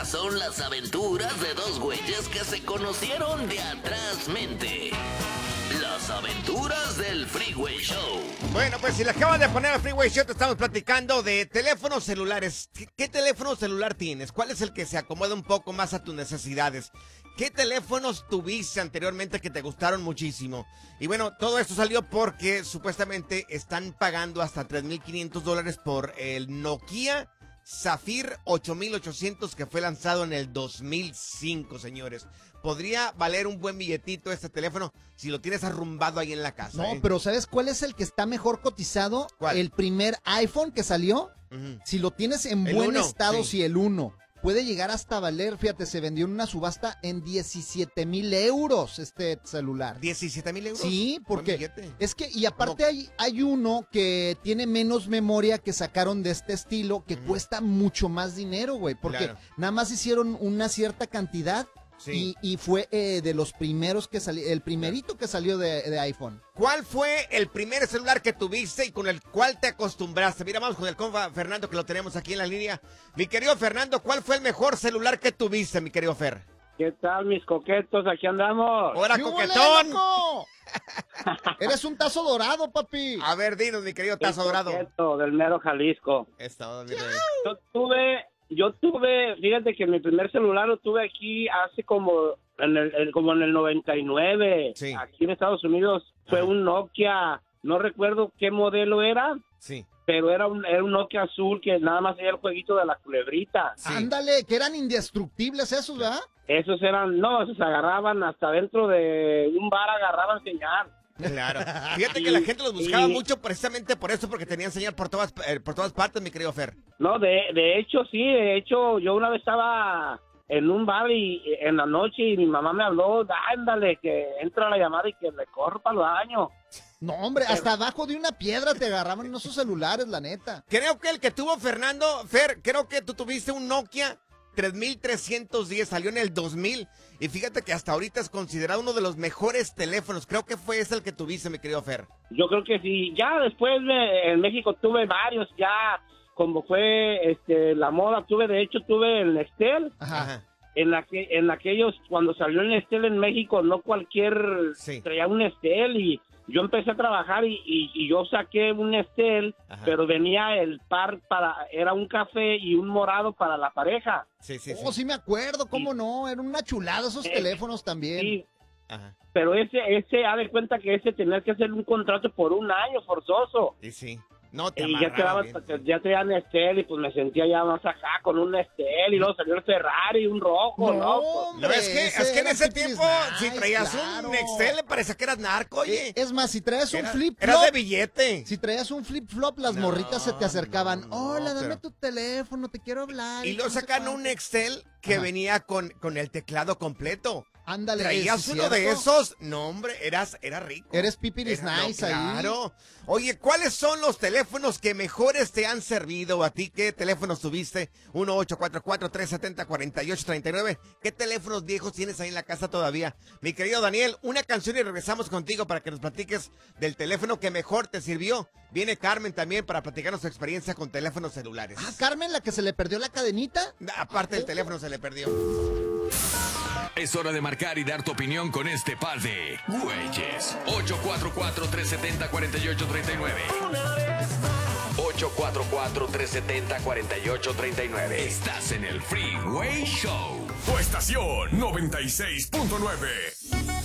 son las aventuras de dos güeyes que se conocieron de atrás mente. Las aventuras del Freeway Show. Bueno, pues si le acabas de poner al Freeway Show, te estamos platicando de teléfonos celulares. ¿Qué teléfono celular tienes? ¿Cuál es el que se acomoda un poco más a tus necesidades? ¿Qué teléfonos tuviste anteriormente que te gustaron muchísimo? Y bueno, todo esto salió porque supuestamente están pagando hasta $3,500 por el Nokia Zafir 8800 que fue lanzado en el 2005, señores. Podría valer un buen billetito este teléfono si lo tienes arrumbado ahí en la casa. No, pero ¿sabes cuál es el que está mejor cotizado? ¿Cuál? El primer iPhone que salió. Si lo tienes en buen estado, sí, el 1. Puede llegar hasta valer, fíjate, se vendió en una subasta en 17,000 euros este celular. ¿17,000 euros? Sí, porque es que, y aparte hay uno que tiene menos memoria que sacaron de este estilo que cuesta mucho más dinero, güey, porque nada más hicieron una cierta cantidad. Sí. Y fue de los primeros que salió, el primerito que salió de iPhone. ¿Cuál fue el primer celular que tuviste y con el cual te acostumbraste? Mira, vamos con el compa Fernando, que lo tenemos aquí en la línea. Mi querido Fernando, ¿cuál fue el mejor celular que tuviste, mi querido Fer? ¿Qué tal, mis coquetos? Aquí andamos. ¡Hola, coquetón! Eres un tazo dorado, papi. A ver, dinos, mi querido tazo dorado. Coqueto, del mero Jalisco. Yo tuve, fíjate que mi primer celular lo tuve aquí hace como en el 99. Sí. Aquí en Estados Unidos fue un Nokia, no recuerdo qué modelo era. Sí. Pero era un Nokia azul que nada más tenía el jueguito de la culebrita. Sí. Ándale, que eran indestructibles esos, ¿verdad? Esos esos agarraban hasta dentro de un bar, agarraban señal. Claro. Fíjate que la gente los buscaba mucho precisamente por eso, porque tenían señal por todas partes, mi querido Fer. No, de hecho, sí. De hecho, yo una vez estaba en un bar y en la noche y mi mamá me habló, ándale, que entra la llamada y que le corro para los años. No, hombre, hasta abajo de una piedra te agarraban en esos celulares, la neta. Creo que el que tuvo Fernando, Fer, creo que tú tuviste un Nokia 3310, salió en el 2000 y fíjate que hasta ahorita es considerado uno de los mejores teléfonos. Creo que fue ese el que tuviste, mi querido Fer. Yo creo que sí. Ya después en México tuve varios, ya como fue la moda, tuve el Nextel. Ajá. En aquellos, cuando salió el Nextel en México, no cualquier traía un Nextel y yo empecé a trabajar y yo saqué un Nextel, pero venía el par era un café y un morado para la pareja. Sí. Sí me acuerdo, cómo no, era una chulada esos teléfonos también. Sí. Ajá. Pero ese, haz de cuenta que ese tenía que hacer un contrato por un año forzoso. Sí. No te y ya traía Nestel y pues me sentía ya más acá con un Nestel y luego salió el Ferrari, un rojo, ¿no? Hombre, es que en ese tiempo, si traías un Nestel, le parecía que eras narco, oye. Es más, si traías un flip-flop. Eras de billete. Si traías un flip-flop, las morritas se te acercaban. Hola, dame tu teléfono, te quiero hablar. Y luego sacan un Nestel que venía con el teclado completo. Ándale, ¿traías uno de esos? No, hombre, era rico. Eres pipiris nice ahí. Claro. Oye, ¿cuáles son los teléfonos que mejores te han servido a ti? ¿Qué teléfonos tuviste? 1-844-370-4839. ¿Qué teléfonos viejos tienes ahí en la casa todavía? Mi querido Daniel, una canción y regresamos contigo para que nos platiques del teléfono que mejor te sirvió. Viene Carmen también para platicarnos su experiencia con teléfonos celulares. Ah, Carmen, la que se le perdió la cadenita. Aparte del teléfono se le perdió. Es hora de marcar y dar tu opinión con este par de güeyes. 844-370-4839. 844-370-4839. Estás en el Freeway Show. Tu estación 96.9.